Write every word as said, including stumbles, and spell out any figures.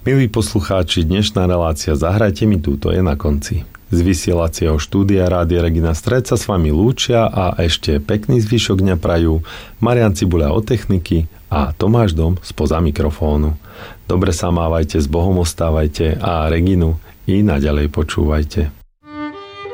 Milí poslucháči, dnešná relácia Zahrajte mi túto je na konci. Z vysielacieho štúdia Rádia Regina Stred sa s vami lúčia a ešte pekný zvyšok dňa prajú Marián Cibuľa od techniky a Tomáš Dom spoza mikrofónu. Dobre sa mávajte, s Bohom ostávajte a Reginu i naďalej počúvajte.